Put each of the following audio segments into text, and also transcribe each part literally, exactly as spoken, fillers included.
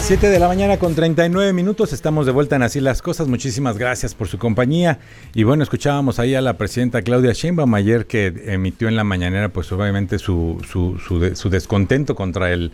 siete de la mañana con treinta y nueve minutos, estamos de vuelta en Así las Cosas. Muchísimas gracias por su compañía. Y bueno, escuchábamos ahí a la presidenta Claudia Sheinbaum ayer, que emitió en la mañanera pues obviamente su, su, su, de, su descontento contra el,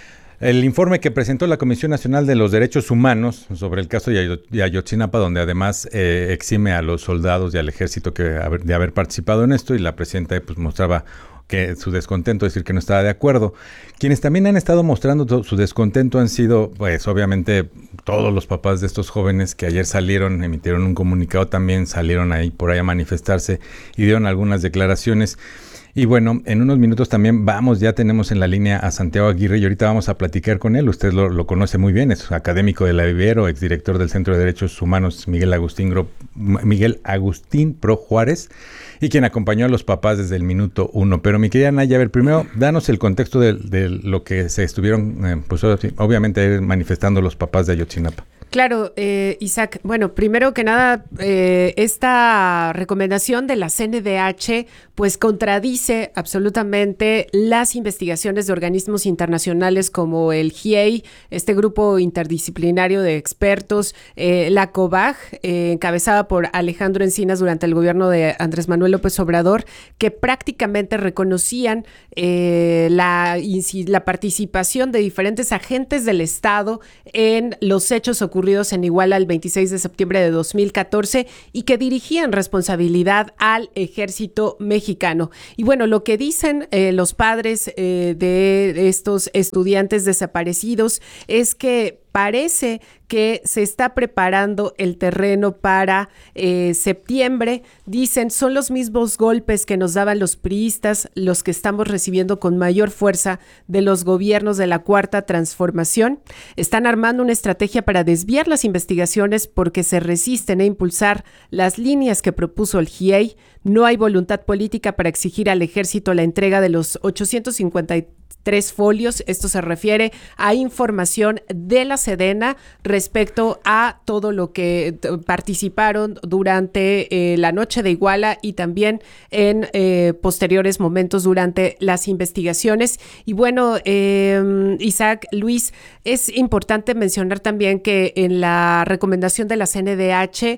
el informe que presentó la Comisión Nacional de los Derechos Humanos sobre el caso de Ayotzinapa, donde además eh, exime a los soldados y al ejército que, de haber participado en esto, y la presidenta pues mostraba que su descontento, decir que no estaba de acuerdo. Quienes también han estado mostrando todo su descontento han sido, pues obviamente, todos los papás de estos jóvenes que ayer salieron, emitieron un comunicado, también salieron ahí por ahí a manifestarse y dieron algunas declaraciones. Y bueno, en unos minutos también vamos, ya tenemos en la línea a Santiago Aguirre y ahorita vamos a platicar con él. Usted lo, lo conoce muy bien, es académico de la Ibero, exdirector del Centro de Derechos Humanos Miguel Agustín, Gro, Miguel Agustín Pro Juárez, y quien acompañó a los papás desde el minuto uno. Pero mi querida Naya, a ver, primero, danos el contexto de, de lo que se estuvieron, eh, pues obviamente manifestando los papás de Ayotzinapa. Claro, eh, Isaac. Bueno, primero que nada, eh, esta recomendación de la C N D H pues contradice absolutamente las investigaciones de organismos internacionales como el G I E I, este grupo interdisciplinario de expertos, eh, la COBAG, eh, encabezada por Alejandro Encinas durante el gobierno de Andrés Manuel López Obrador, que prácticamente reconocían eh, la, la participación de diferentes agentes del Estado en los hechos ocurridos ocurridos en Iguala el veintiséis de septiembre de dos mil catorce y que dirigían responsabilidad al ejército mexicano. Y bueno, lo que dicen eh, los padres eh, de estos estudiantes desaparecidos es que parece que se está preparando el terreno para eh, septiembre. Dicen, son los mismos golpes que nos daban los priistas, los que estamos recibiendo con mayor fuerza de los gobiernos de la Cuarta Transformación. Están armando una estrategia para desviar las investigaciones porque se resisten a impulsar las líneas que propuso el G I E I. No hay voluntad política para exigir al ejército la entrega de los ochocientos cincuenta y tres folios. Esto se refiere a información de la Sedena respecto a todo lo que t- participaron durante eh, la noche de Iguala y también en eh, posteriores momentos durante las investigaciones. Y bueno, eh, Isaac, Luis, es importante mencionar también que en la recomendación de la C N D H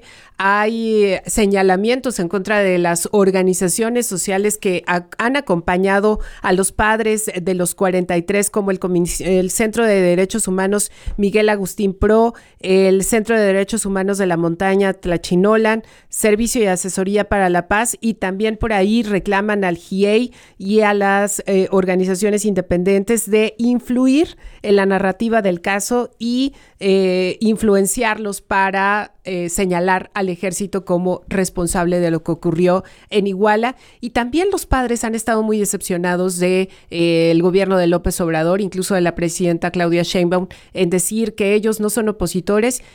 hay señalamientos en contra de las organizaciones sociales que a- han acompañado a los padres de los cuarenta y tres, como el, el Centro de Derechos Humanos Miguel Agustín Pro, el Centro de Derechos Humanos de la Montaña Tlachinolan, Servicio y Asesoría para la Paz, y también por ahí reclaman al G I E I y a las eh, organizaciones independientes de influir en la narrativa del caso y eh, influenciarlos para eh, señalar al ejército como responsable de lo que ocurrió en Iguala. Y también los padres han estado muy decepcionados de eh, el gobierno de López Obrador, incluso de la presidenta Claudia Sheinbaum, en decir que ellos no son opositores,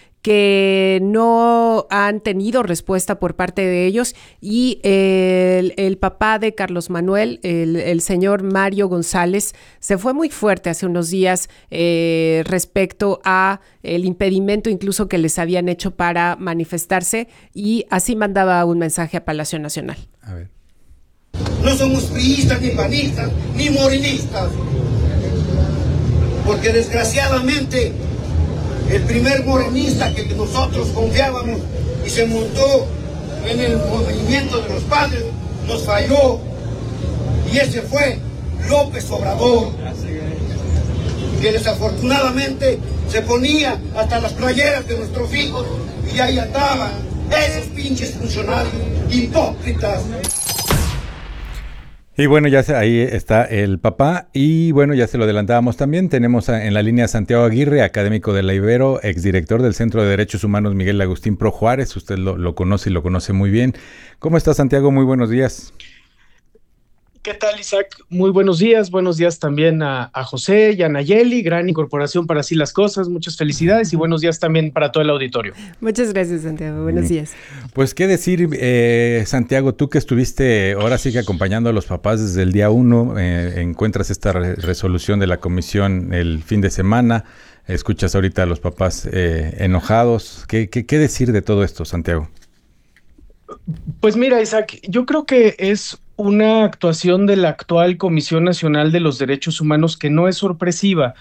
que no han tenido respuesta por parte de ellos, y el, el papá de Carlos Manuel, el, el señor Mario González, se fue muy fuerte hace unos días eh, respecto a el impedimento incluso que les habían hecho para manifestarse, y así mandaba un mensaje a Palacio Nacional. A ver. No somos priistas, ni panistas, ni morenistas, porque desgraciadamente el primer morenista que nosotros confiábamos y se montó en el movimiento de los padres nos falló, y ese fue López Obrador, que desafortunadamente se ponía hasta las playeras de nuestros hijos y ahí andaban esos pinches funcionarios hipócritas. Y bueno, ya se, ahí está el papá, y bueno, ya se lo adelantábamos también, tenemos a, en la línea a Santiago Aguirre, académico de la Ibero, exdirector del Centro de Derechos Humanos Miguel Agustín Pro Juárez. Usted lo, lo conoce y lo conoce muy bien. ¿Cómo está, Santiago? Muy buenos días. ¿Qué tal, Isaac? Muy buenos días. Buenos días también a, a José y a Nayeli, gran incorporación para Así las Cosas. Muchas felicidades y buenos días también para todo el auditorio. Muchas gracias, Santiago. Buenos días. Pues qué decir, eh, Santiago, tú que estuviste ahora sí que acompañando a los papás desde el día uno, eh, encuentras esta re- resolución de la comisión el fin de semana, escuchas ahorita a los papás eh, enojados. ¿Qué, qué, ¿Qué decir de todo esto, Santiago? Pues mira, Isaac, yo creo que es una actuación de la actual Comisión Nacional de los Derechos Humanos que no es sorpresiva,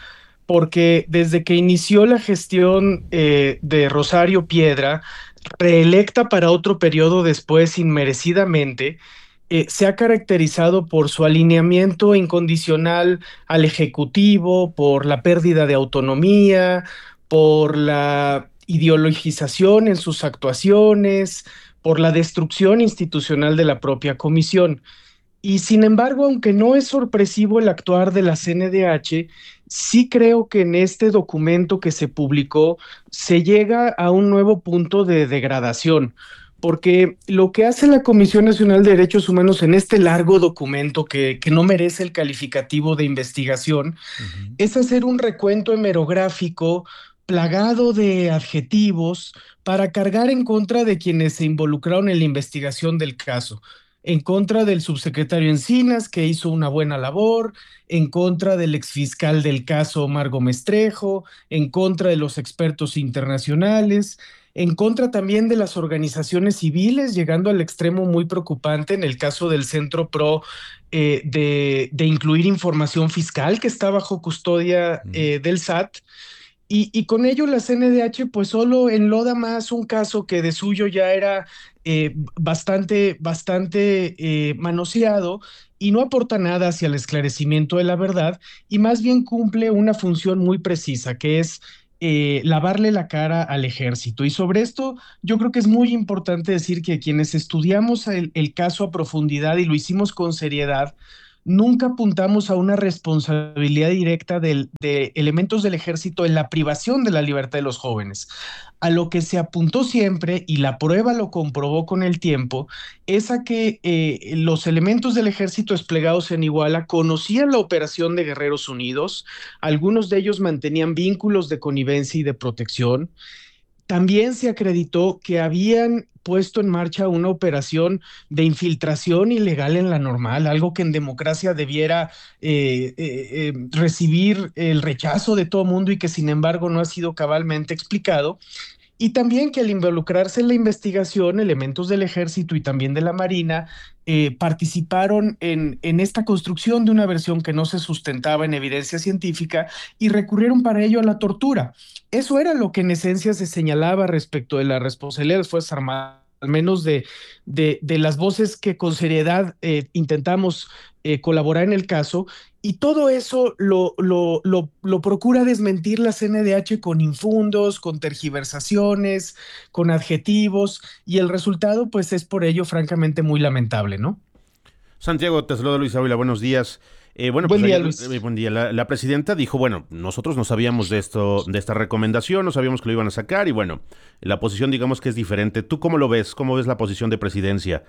porque desde que inició la gestión eh, de Rosario Piedra, reelecta para otro periodo después inmerecidamente, eh, se ha caracterizado por su alineamiento incondicional al Ejecutivo, por la pérdida de autonomía, por la ideologización en sus actuaciones, por la destrucción institucional de la propia comisión. Y sin embargo, aunque no es sorpresivo el actuar de la C N D H, sí creo que en este documento que se publicó se llega a un nuevo punto de degradación, porque lo que hace la Comisión Nacional de Derechos Humanos en este largo documento que, que no merece el calificativo de investigación, uh-huh, es hacer un recuento hemerográfico plagado de adjetivos para cargar en contra de quienes se involucraron en la investigación del caso, en contra del subsecretario Encinas, que hizo una buena labor, en contra del exfiscal del caso Omar Gómez Trejo, en contra de los expertos internacionales, en contra también de las organizaciones civiles, llegando al extremo muy preocupante en el caso del Centro Pro eh, de, de incluir información fiscal que está bajo custodia eh, del S A T. Y, y con ello la C N D H pues solo enloda más un caso que de suyo ya era eh, bastante, bastante eh, manoseado y no aporta nada hacia el esclarecimiento de la verdad y más bien cumple una función muy precisa que es eh, lavarle la cara al ejército. Y sobre esto yo creo que es muy importante decir que quienes estudiamos el, el caso a profundidad y lo hicimos con seriedad, nunca apuntamos a una responsabilidad directa de, de elementos del ejército en la privación de la libertad de los jóvenes. A lo que se apuntó siempre, y la prueba lo comprobó con el tiempo, es a que eh, los elementos del ejército desplegados en Iguala conocían la operación de Guerreros Unidos, algunos de ellos mantenían vínculos de connivencia y de protección. También se acreditó que habían puesto en marcha una operación de infiltración ilegal en la normal, algo que en democracia debiera eh, eh, eh, recibir el rechazo de todo mundo y que sin embargo no ha sido cabalmente explicado. Y también que al involucrarse en la investigación, elementos del ejército y también de la marina eh, participaron en, en esta construcción de una versión que no se sustentaba en evidencia científica y recurrieron para ello a la tortura. Eso era lo que en esencia se señalaba respecto de la responsabilidad de las Fuerzas Armadas, al menos de, de, de las voces que con seriedad eh, intentamos eh, colaborar en el caso. Y todo eso lo, lo, lo, lo procura desmentir la C N D H con infundos, con tergiversaciones, con adjetivos, y el resultado pues es por ello francamente muy lamentable, ¿no? Santiago, te saluda Luis Ávila, buenos días. Eh, bueno, buen pues día, ayer, Luis. Eh, buen día. La, la presidenta dijo, bueno, nosotros no sabíamos de esto, de esta recomendación, no sabíamos que lo iban a sacar y bueno, la posición digamos que es diferente. ¿Tú cómo lo ves? ¿Cómo ves la posición de presidencia?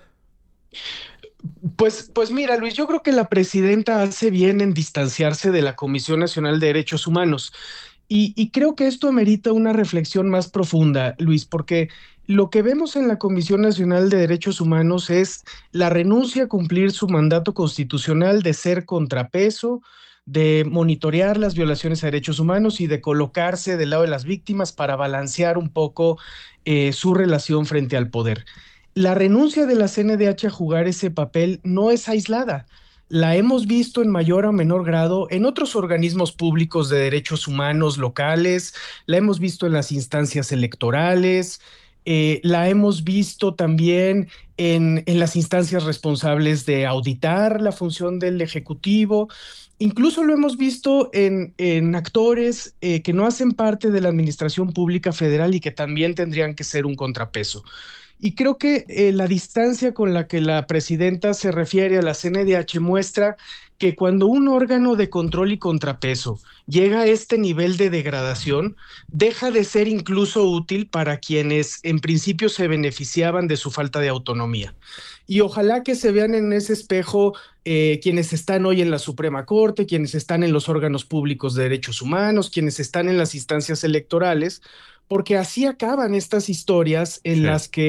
Pues, pues mira, Luis, yo creo que la presidenta hace bien en distanciarse de la Comisión Nacional de Derechos Humanos. Y, y creo que esto amerita una reflexión más profunda, Luis, porque lo que vemos en la Comisión Nacional de Derechos Humanos es la renuncia a cumplir su mandato constitucional de ser contrapeso, de monitorear las violaciones a derechos humanos y de colocarse del lado de las víctimas para balancear un poco eh, su relación frente al poder. La renuncia de la C N D H a jugar ese papel no es aislada. La hemos visto en mayor o menor grado en otros organismos públicos de derechos humanos locales, la hemos visto en las instancias electorales, eh, la hemos visto también en, en las instancias responsables de auditar la función del Ejecutivo. Incluso lo hemos visto en, en actores eh, que no hacen parte de la administración pública federal y que también tendrían que ser un contrapeso. Y creo que eh, la distancia con la que la presidenta se refiere a la C N D H muestra que cuando un órgano de control y contrapeso llega a este nivel de degradación, deja de ser incluso útil para quienes en principio se beneficiaban de su falta de autonomía. Y ojalá que se vean en ese espejo eh, quienes están hoy en la Suprema Corte, quienes están en los órganos públicos de derechos humanos, quienes están en las instancias electorales, porque así acaban estas historias en sí. las que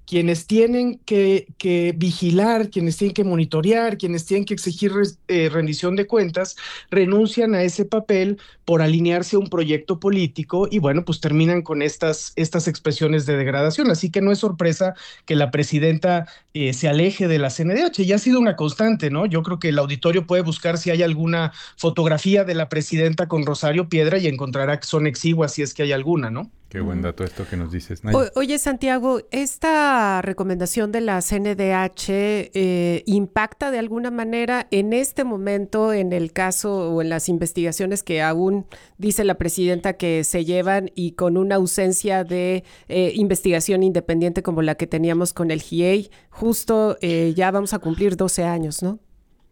quienes tienen que, que vigilar, quienes tienen que monitorear, quienes tienen que exigir eh, rendición de cuentas, renuncian a ese papel por alinearse a un proyecto político y bueno, pues terminan con estas, estas expresiones de degradación. Así que no es sorpresa que la presidenta eh, se aleje de la C N D H. Ya ha sido una constante, ¿no? Yo creo que el auditorio puede buscar si hay alguna fotografía de la presidenta con Rosario Piedra y encontrará que son exiguas si es que hay alguna, ¿no? Qué buen dato esto que nos dices, O, oye, Santiago, ¿esta recomendación de la C N D H eh, impacta de alguna manera en este momento en el caso o en las investigaciones que aún dice la presidenta que se llevan y con una ausencia de eh, investigación independiente como la que teníamos con el G I E I? Justo eh, ya vamos a cumplir doce años, ¿no?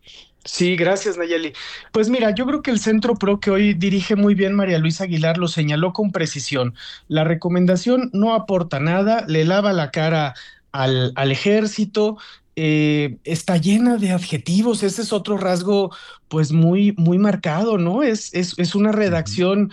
Sí, gracias, Nayeli. Pues mira, yo creo que el Centro Pro que hoy dirige muy bien María Luisa Aguilar lo señaló con precisión. La recomendación no aporta nada, le lava la cara al, al ejército, eh, está llena de adjetivos. Ese es otro rasgo, pues muy, muy marcado, ¿no? Es, es, es una redacción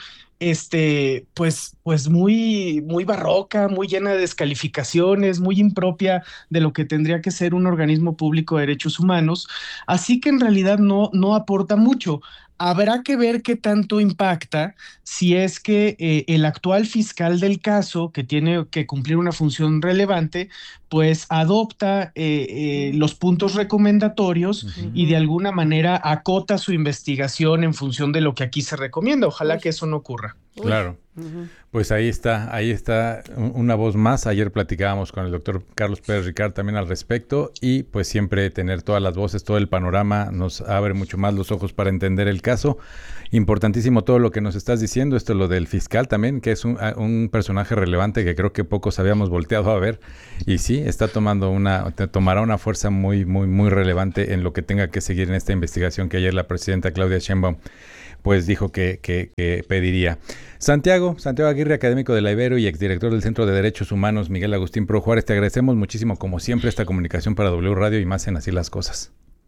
este, pues, pues muy, muy barroca, muy llena de descalificaciones, muy impropia de lo que tendría que ser un organismo público de derechos humanos. Así que en realidad no, no aporta mucho. Habrá que ver qué tanto impacta si es que eh, el actual fiscal del caso, que tiene que cumplir una función relevante, pues adopta eh, eh, los puntos recomendatorios uh-huh. y de alguna manera acota su investigación en función de lo que aquí se recomienda. Ojalá Uy. que eso no ocurra. Claro. Uh-huh. Pues ahí está, ahí está una voz más. Ayer platicábamos con el doctor Carlos Pérez Ricard también al respecto y pues siempre tener todas las voces, todo el panorama nos abre mucho más los ojos para entender el caso. Importantísimo todo lo que nos estás diciendo, esto lo del fiscal también, que es un, un personaje relevante que creo que pocos habíamos volteado a ver y sí, está tomando una, tomará una fuerza muy, muy, muy relevante en lo que tenga que seguir en esta investigación que ayer la presidenta Claudia Sheinbaum pues dijo que, que, que pediría. Santiago, Santiago Aguirre, académico de la Ibero y exdirector del Centro de Derechos Humanos, Miguel Agustín Pro Juárez, te agradecemos muchísimo, como siempre, esta comunicación para W Radio y más en Así las Cosas.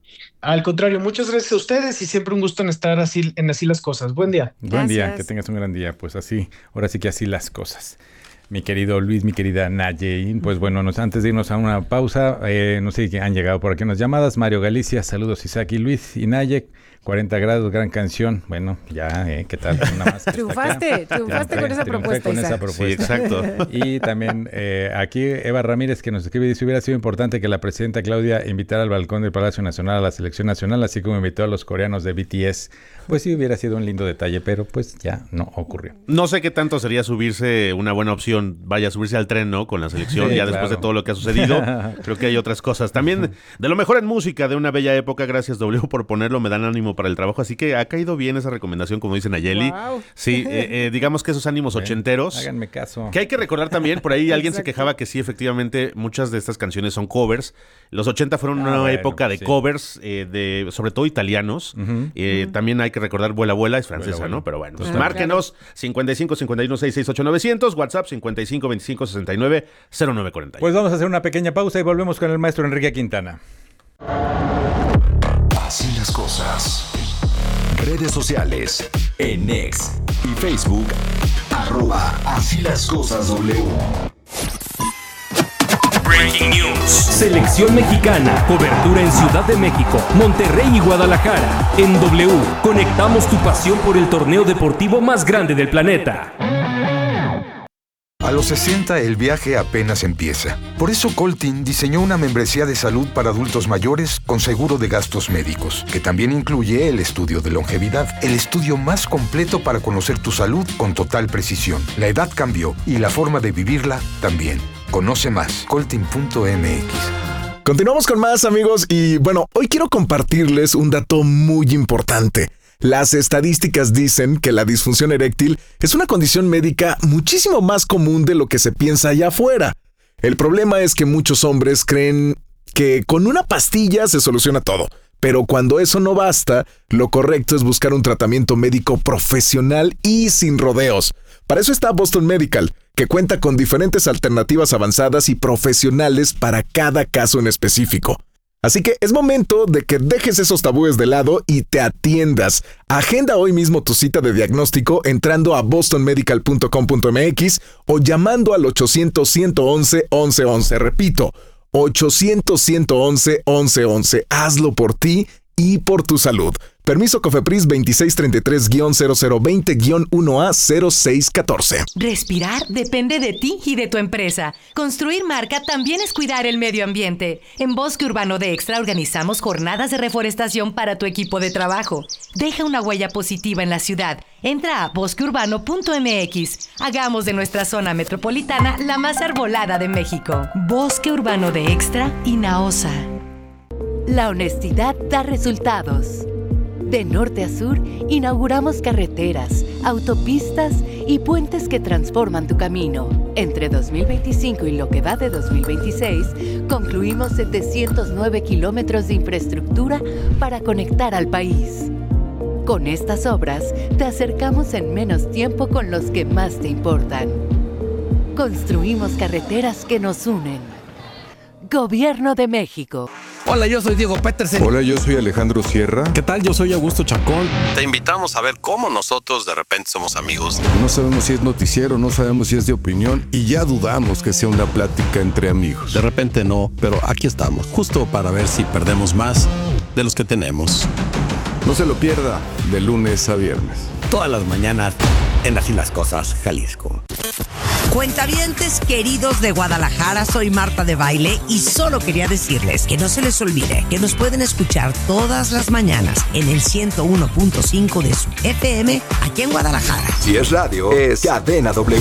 Al contrario, muchas gracias a ustedes y siempre un gusto en estar así, en Así las Cosas. Buen día. Buen gracias. día, que tengas un gran día. Pues así, ahora sí que así las cosas. Mi querido Luis, mi querida Nayein, pues bueno, nos, antes de irnos a una pausa, eh, no sé si han llegado por aquí unas llamadas. Mario Galicia, saludos Isaac y Luis y Naye, cuarenta grados, gran canción. Bueno, ya, eh, ¿qué tal? Una más triunfaste, triunfaste con esa propuesta, con Isaac. esa propuesta. Sí, exacto. Y también eh, aquí Eva Ramírez que nos escribe, dice, hubiera sido importante que la presidenta Claudia invitara al balcón del Palacio Nacional a la selección nacional, así como invitó a los coreanos de B T S. Pues sí, hubiera sido un lindo detalle, pero pues ya no ocurrió. No sé qué tanto sería subirse una buena opción, vaya a subirse al tren, ¿no? Con la selección, sí, ya claro. Después de todo lo que ha sucedido, creo que hay otras cosas. También de lo mejor en música, de una bella época, gracias W por ponerlo, me dan ánimo para el trabajo, así que ha caído bien esa recomendación, como dice Nayeli. Wow. Sí, eh, eh, digamos que esos ánimos ochenteros. Háganme caso. Que hay que recordar también, por ahí alguien se quejaba que sí, efectivamente, muchas de estas canciones son covers. Los ochenta fueron ah, una bueno, época de sí. covers, eh, de sobre todo italianos. Uh-huh. Eh, uh-huh. También hay que recordar Vuela Vuela, es francesa, Vuela, ¿no? Pero bueno, pues, márquenos cincuenta y cinco cincuenta y uno sesenta y seis ocho novecientos, WhatsApp cincuenta y cinco veinticinco sesenta y nueve cero nueve cuarenta. Pues vamos a hacer una pequeña pausa y volvemos con el maestro Enrique Quintana. Así las cosas. Redes sociales, en X y Facebook, arroba Así las Cosas W. Breaking News. Selección mexicana. Cobertura en Ciudad de México, Monterrey y Guadalajara. En W, conectamos tu pasión por el torneo deportivo más grande del planeta. A los sesenta el viaje apenas empieza. Por eso Coltin diseñó una membresía de salud para adultos mayores con seguro de gastos médicos, que también incluye el estudio de longevidad, el estudio más completo para conocer tu salud con total precisión. La edad cambió y la forma de vivirla también. Conoce más, coltin punto m x. Continuamos con más, amigos, y bueno, hoy quiero compartirles un dato muy importante. Las estadísticas dicen que la disfunción eréctil es una condición médica muchísimo más común de lo que se piensa allá afuera. El problema es que muchos hombres creen que con una pastilla se soluciona todo, pero cuando eso no basta, lo correcto es buscar un tratamiento médico profesional y sin rodeos. Para eso está Boston Medical, que cuenta con diferentes alternativas avanzadas y profesionales para cada caso en específico. Así que es momento de que dejes esos tabúes de lado y te atiendas. Agenda hoy mismo tu cita de diagnóstico entrando a boston medical punto com punto m x o llamando al ochocientos, ciento once, once once. Repito, ochocientos, ciento once, once once. Hazlo por ti y por tu salud. Permiso COFEPRIS veintiséis treinta y tres guión cero cero veinte guión uno A cero seis catorce. Respirar depende de ti y de tu empresa. Construir marca también es cuidar el medio ambiente. En Bosque Urbano de Extra organizamos jornadas de reforestación para tu equipo de trabajo. Deja una huella positiva en la ciudad. Entra a bosque urbano punto m x. Hagamos de nuestra zona metropolitana la más arbolada de México. Bosque Urbano de Extra y Naosa. La honestidad da resultados. De norte a sur, inauguramos carreteras, autopistas y puentes que transforman tu camino. Entre dos mil veinticinco y lo que va de dos mil veintiséis, concluimos setecientos nueve kilómetros de infraestructura para conectar al país. Con estas obras, te acercamos en menos tiempo con los que más te importan. Construimos carreteras que nos unen. Gobierno de México. Hola, yo soy Diego Petersen. Hola, yo soy Alejandro Sierra. ¿Qué tal? Yo soy Augusto Chacón. Te invitamos a ver cómo nosotros de repente somos amigos. No sabemos si es noticiero, no sabemos si es de opinión y ya dudamos que sea una plática entre amigos. De repente no, pero aquí estamos, justo para ver si perdemos más de los que tenemos. No se lo pierda, de lunes a viernes. Todas las mañanas en Así las Cosas, Jalisco. Cuentavientes queridos de Guadalajara, soy Marta de Baile y solo quería decirles que no se les olvide que nos pueden escuchar todas las mañanas en el ciento uno punto cinco de su F M aquí en Guadalajara. Si es radio, es Cadena W.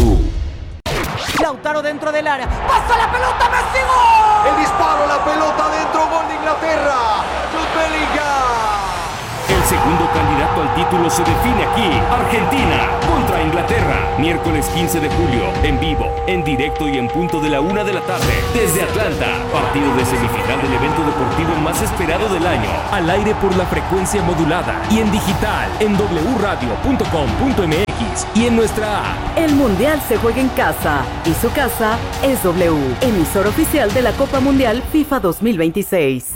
Lautaro dentro del área, pasa la pelota, Messi, ¡gol! El disparo, la pelota dentro, gol de Inglaterra. Jude Bellingham. El segundo candidato al título se define aquí. Argentina contra Inglaterra. Miércoles quince de julio, en vivo, en directo y en punto de la una de la tarde. Desde Atlanta, partido de semifinal del evento deportivo más esperado del año. Al aire por la frecuencia modulada y en digital, en doble u radio punto com punto m x y en nuestra app. El Mundial se juega en casa y su casa es W, emisor oficial de la Copa Mundial FIFA dos mil veintiséis.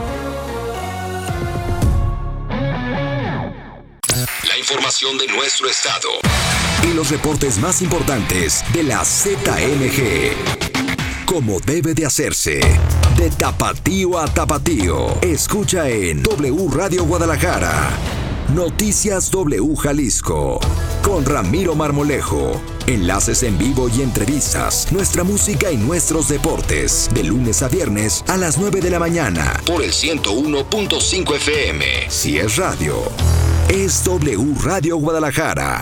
Información de nuestro estado y los reportes más importantes de la Z M G. Como debe de hacerse, de tapatío a tapatío. Escucha en W Radio Guadalajara. Noticias W Jalisco. Con Ramiro Marmolejo. Enlaces en vivo y entrevistas. Nuestra música y nuestros deportes. De lunes a viernes a las nueve de la mañana. Por el ciento uno punto cinco F M. Si es radio, es W Radio Guadalajara.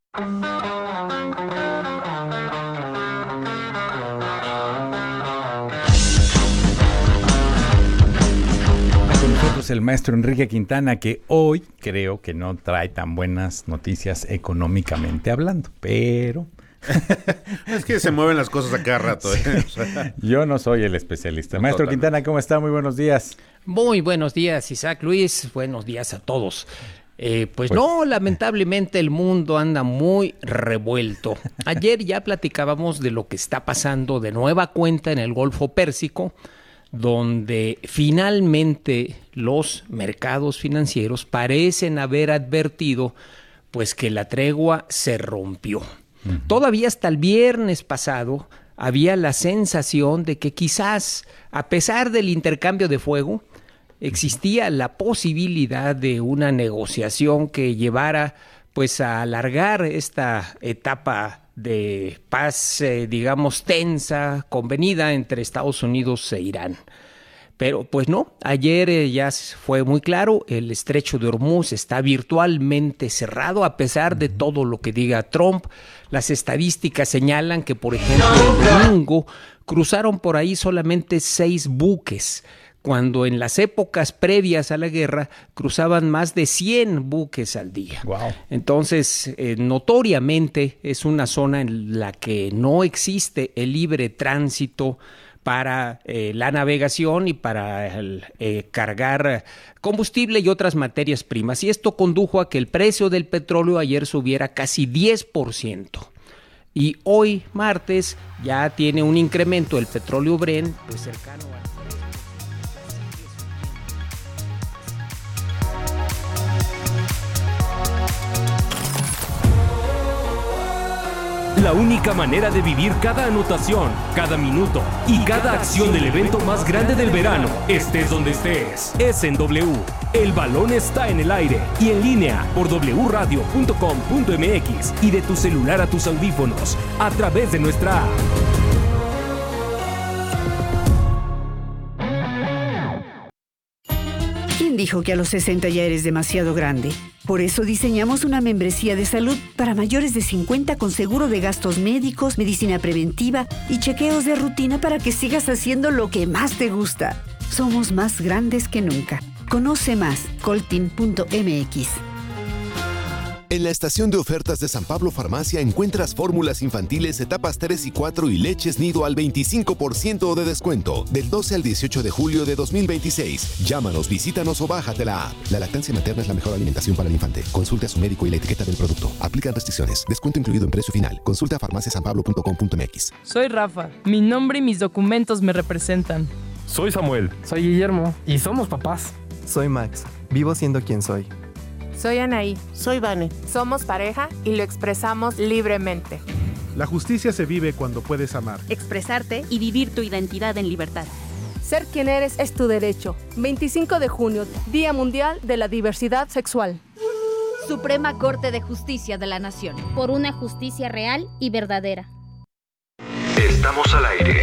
Con nosotros el maestro Enrique Quintana, que hoy creo que no trae tan buenas noticias económicamente hablando, pero... Es que se mueven las cosas a cada rato. ¿eh? O sea, yo no soy el especialista. Maestro totalmente. Quintana, ¿cómo está? Muy buenos días. Muy buenos días, Isaac Luis. Buenos días a todos. Eh, pues, pues no, lamentablemente el mundo anda muy revuelto. Ayer ya platicábamos de lo que está pasando de nueva cuenta en el Golfo Pérsico, donde finalmente los mercados financieros parecen haber advertido pues que la tregua se rompió. Uh-huh. Todavía hasta el viernes pasado había la sensación de que quizás, a pesar del intercambio de fuego, existía la posibilidad de una negociación que llevara pues a alargar esta etapa de paz, eh, digamos, tensa, convenida entre Estados Unidos e Irán. Pero pues no, ayer eh, ya fue muy claro, el estrecho de Hormuz está virtualmente cerrado a pesar de todo lo que diga Trump. Las estadísticas señalan que, por ejemplo, el domingo cruzaron por ahí solamente seis buques, cuando en las épocas previas a la guerra cruzaban más de cien buques al día. Wow. Entonces, eh, notoriamente es una zona en la que no existe el libre tránsito para eh, la navegación y para el, eh, cargar combustible y otras materias primas. Y esto condujo a que el precio del petróleo ayer subiera casi diez por ciento. Y hoy, martes, ya tiene un incremento el petróleo Brent pues cercano a... La única manera de vivir cada anotación, cada minuto y cada acción del evento más grande del verano, estés donde estés, es en W. El balón está en el aire y en línea por doble u radio punto com punto m x y de tu celular a tus audífonos a través de nuestra app. ¿Quién dijo que a los sesenta ya eres demasiado grande? Por eso diseñamos una membresía de salud para mayores de cincuenta con seguro de gastos médicos, medicina preventiva y chequeos de rutina para que sigas haciendo lo que más te gusta. Somos más grandes que nunca. Conoce más, coltin punto m x. En la estación de ofertas de San Pablo Farmacia encuentras fórmulas infantiles etapas tres y cuatro y leches nido al veinticinco por ciento de descuento del doce al dieciocho de julio de dos mil veintiséis. Llámanos, visítanos o bájate la app. La lactancia materna es la mejor alimentación para el infante. Consulte a su médico y la etiqueta del producto. Aplican restricciones. Descuento incluido en precio final. Consulta farmacia san pablo punto com punto m x. Soy Rafa. Mi nombre y mis documentos me representan. Soy Samuel. Soy Guillermo. Y somos papás. Soy Max. Vivo siendo quien soy. Soy Anaí. Soy Vane. Somos pareja y lo expresamos libremente. La justicia se vive cuando puedes amar, expresarte y vivir tu identidad en libertad. Ser quien eres es tu derecho. veinticinco de junio, Día Mundial de la Diversidad Sexual. Suprema Corte de Justicia de la Nación. Por una justicia real y verdadera. Estamos al aire